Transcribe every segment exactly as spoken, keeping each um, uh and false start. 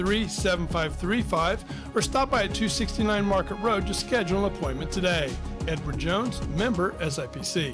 three seven five three five or stop by at two sixty-nine Market Road to schedule an appointment today. Edward Jones, member S I P C.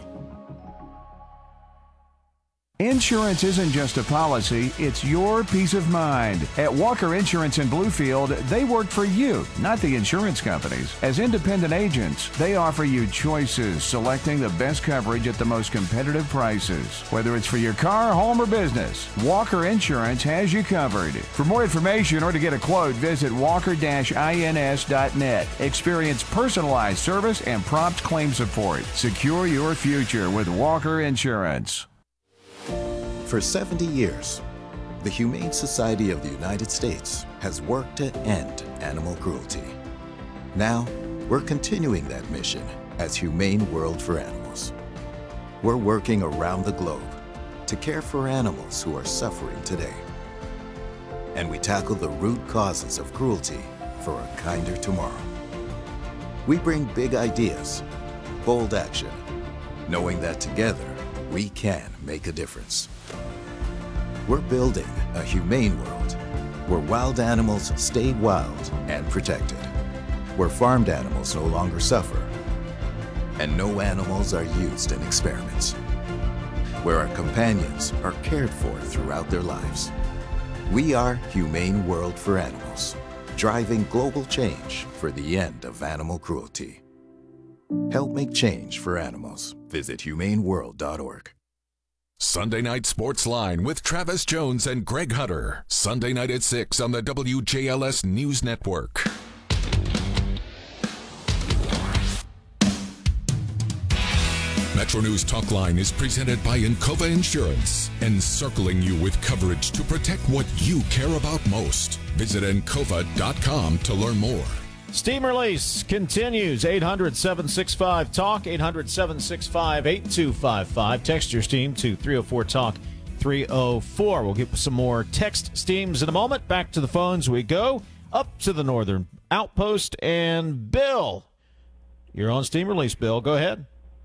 Insurance isn't just a policy, it's your peace of mind. At Walker Insurance in Bluefield, they work for you, not the insurance companies. As independent agents, they offer you choices, selecting the best coverage at the most competitive prices. Whether it's for your car, home, or business, Walker Insurance has you covered. For more information or to get a quote, visit walker dash ins dot net. Experience personalized service and prompt claim support. Secure your future with Walker Insurance. For seventy years, the Humane Society of the United States has worked to end animal cruelty. Now, we're continuing that mission as Humane World for Animals. We're working around the globe to care for animals who are suffering today. And we tackle the root causes of cruelty for a kinder tomorrow. We bring big ideas, bold action, knowing that together we can make a difference. We're building a humane world where wild animals stay wild and protected, where farmed animals no longer suffer, and no animals are used in experiments, where our companions are cared for throughout their lives. We are Humane World for Animals, driving global change for the end of animal cruelty. Help make change for animals. Visit humane world dot org. Sunday Night Sports Line with Travis Jones and Greg Hunter. Sunday night at six on the W J L S News Network. Metro News Talk Line is presented by Encova Insurance, encircling you with coverage to protect what you care about most. Visit encova dot com to learn more. Steam release continues. eight hundred, seven six five, talk, eight hundred, seven six five, eight two five five. Text your Steam to three oh four talk, three oh four. We'll get some more text Steams in a moment. Back to the phones we go. Up to the Northern Outpost. And Bill, you're on Steam release, Bill. Go ahead.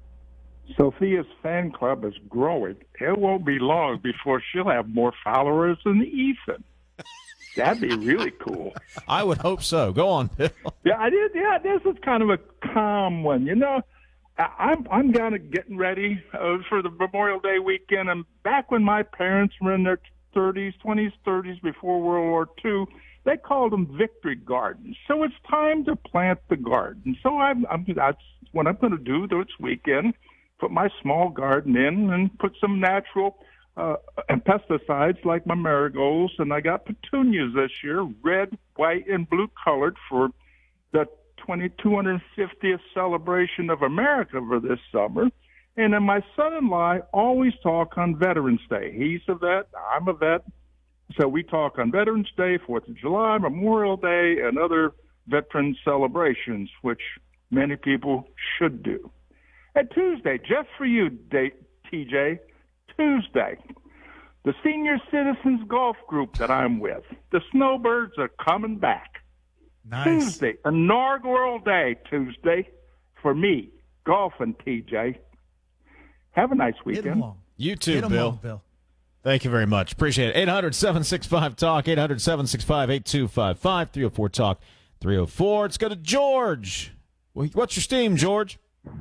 Sophia's fan club is growing. It won't be long before she'll have more followers than Ethan. That'd be really cool. I would hope so. Go on, Bill. Yeah, I did. Yeah, this is kind of a calm one. You know, I- I'm I'm kind of getting ready uh, for the Memorial Day weekend. And back when my parents were in their thirties, twenties, thirties, before World War Two, they called them victory gardens. So it's time to plant the garden. So I'm, I'm that's what I'm going to do this weekend. Put my small garden in and put some natural Uh, and pesticides like my marigolds, and I got petunias this year, red, white, and blue colored for the two hundred fiftieth celebration of America for this summer. And then my son-in-law always talk on Veterans Day. He's a vet, I'm a vet, so we talk on Veterans Day, fourth of July, Memorial Day, and other veteran celebrations, which many people should do. And Tuesday, just for you, T J, Tuesday, the Senior Citizens Golf Group that I'm with, the Snowbirds are coming back. Nice. Tuesday, inaugural day, Tuesday, for me, golfing, T J. Have a nice weekend. You too, Hit 'em Bill. all, Bill. Thank you very much. Appreciate it. eight hundred, seven six five, talk, eight hundred, seven six five, eight two five five, three oh four talk, three oh four. Let's go to George. What's your steam, George?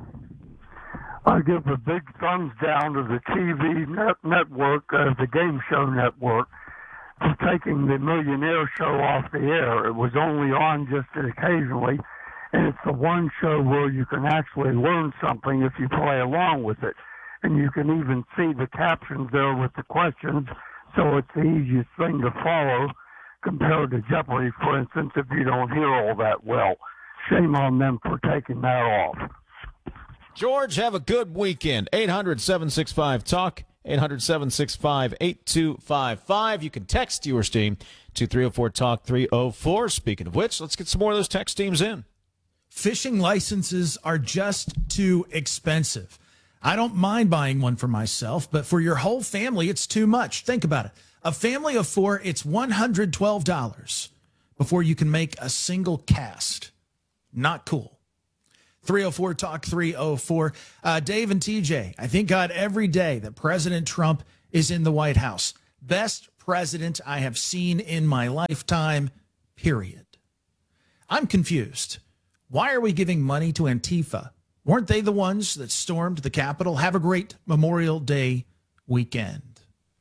I give a big thumbs down to the T V net network, uh, the game show network, for taking the Millionaire Show off the air. It was only on just occasionally, and it's the one show where you can actually learn something if you play along with it. And you can even see the captions there with the questions, so it's the easiest thing to follow compared to Jeopardy, for instance, if you don't hear all that well. Shame on them for taking that off. George, have a good weekend. eight hundred, seven six five, talk, eight hundred, seven six five, eight two five five. You can text your steam to three oh four talk, three oh four. Speaking of which, let's get some more of those text teams in. Fishing licenses are just too expensive. I don't mind buying one for myself, but for your whole family, it's too much. Think about it. A family of four, it's one hundred twelve dollars before you can make a single cast. Not cool. three oh four talk, three oh four. Uh, Dave and T J, I thank God every day that President Trump is in the White House. Best president I have seen in my lifetime, period. I'm confused. Why are we giving money to Antifa? Weren't they the ones that stormed the Capitol? Have a great Memorial Day weekend.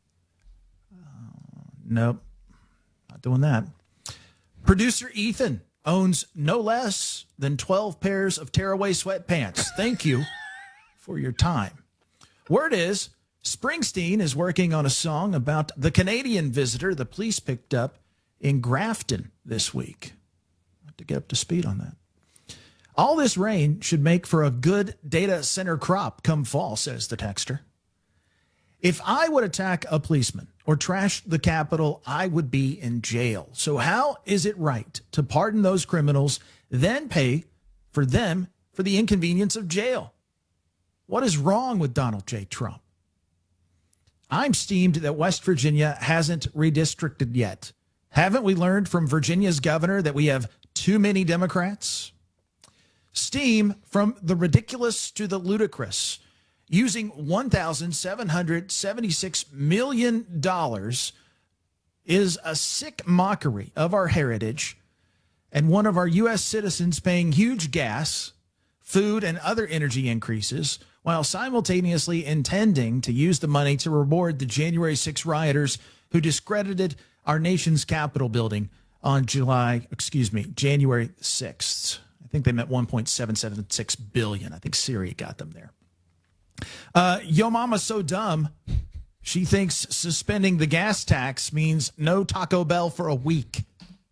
Uh, nope, not doing that. Producer Ethan owns no less than twelve pairs of tearaway sweatpants. Thank you for your time. Word is, Springsteen is working on a song about the Canadian visitor the police picked up in Grafton this week. I have to get up to speed on that. All this rain should make for a good data center crop come fall, says the texter. If I would attack a policeman or trash the Capitol, I would be in jail. So how is it right to pardon those criminals, then pay for them for the inconvenience of jail? What is wrong with Donald J. Trump? I'm steamed that West Virginia hasn't redistricted yet. Haven't we learned from Virginia's governor that we have too many Democrats? Steam from the ridiculous to the ludicrous. Using one thousand seven hundred seventy-six million dollars is a sick mockery of our heritage and one of our U S citizens paying huge gas, food, and other energy increases while simultaneously intending to use the money to reward the January sixth rioters who discredited our nation's Capitol building on July, excuse me, January sixth. I think they meant one point seven seven six billion. I think Siri got them there. Uh, Yo Mama's so dumb, she thinks suspending the gas tax means no Taco Bell for a week.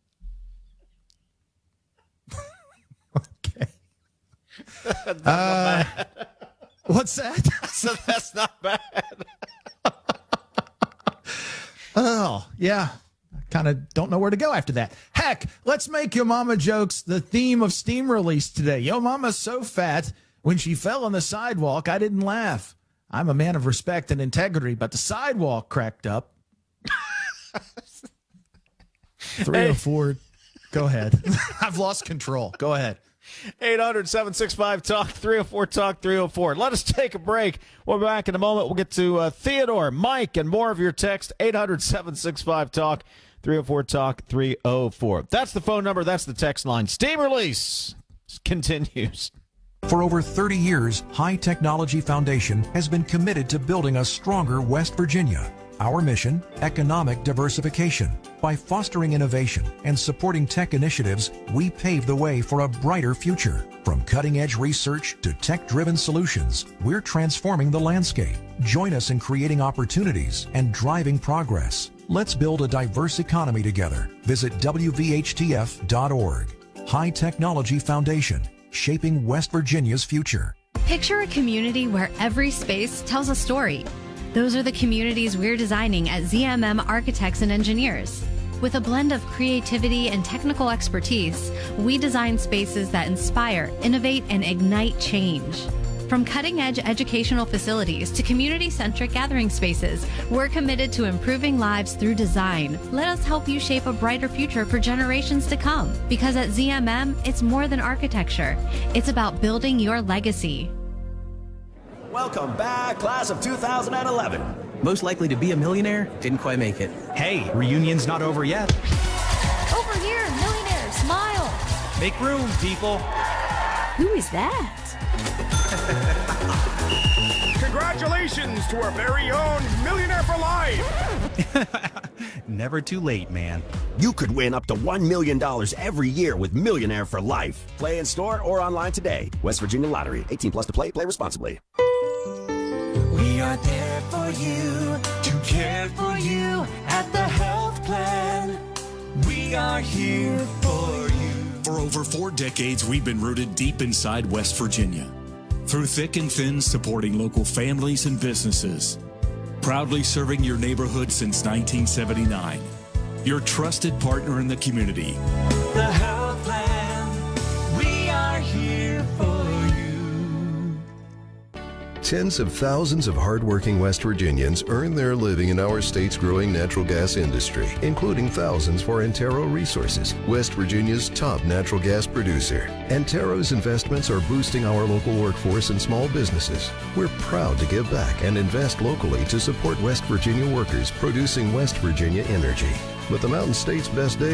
Okay. Uh, what's that? So that's not bad. Oh, yeah. I kind of don't know where to go after that. Heck, let's make Yo Mama jokes the theme of Steam Release today. Yo Mama's so fat, when she fell on the sidewalk, I didn't laugh. I'm a man of respect and integrity, but the sidewalk cracked up. three oh four. Go ahead. I've lost control. Go ahead. eight hundred, seven six five, talk, three oh four, talk, three oh four. Let us take a break. We'll be back in a moment. We'll get to uh, Theodore, Mike, and more of your text. eight hundred, seven six five, talk, three oh four, talk, three oh four. That's the phone number. That's the text line. Steam Release continues. For over thirty years, High Technology Foundation has been committed to building a stronger West Virginia. Our mission, economic diversification. By fostering innovation and supporting tech initiatives, we pave the way for a brighter future. From cutting-edge research to tech-driven solutions, we're transforming the landscape. Join us in creating opportunities and driving progress. Let's build a diverse economy together. Visit W V H T F dot org. High Technology Foundation, shaping West Virginia's future. Picture a community where every space tells a story. Those are the communities we're designing at Z M M Architects and Engineers. With a blend of creativity and technical expertise, we design spaces that inspire, innovate, and ignite change. From cutting-edge educational facilities to community-centric gathering spaces, we're committed to improving lives through design. Let us help you shape a brighter future for generations to come. Because at Z M M, it's more than architecture. It's about building your legacy. Welcome back, class of two thousand eleven. Most likely to be a millionaire, didn't quite make it. Hey, reunion's not over yet. Over here, millionaire, smile. Make room, people. Who is that? Congratulations to our very own Millionaire for Life! Never too late, man. You could win up to one million dollars every year with Millionaire for Life. Play in store or online today. West Virginia Lottery. eighteen plus to play. Play responsibly. We are there for you, to care for you at the health plan. We are here for you. For over four decades, we've been rooted deep inside West Virginia. Through thick and thin, supporting local families and businesses. Proudly serving your neighborhood since nineteen seventy-nine. Your trusted partner in the community. The health plan, we are here for you. Tens of thousands of hardworking West Virginians earn their living in our state's growing natural gas industry, including thousands for Antero Resources, West Virginia's top natural gas producer. Antero's investments are boosting our local workforce and small businesses. We're proud to give back and invest locally to support West Virginia workers producing West Virginia energy. But the Mountain State's best days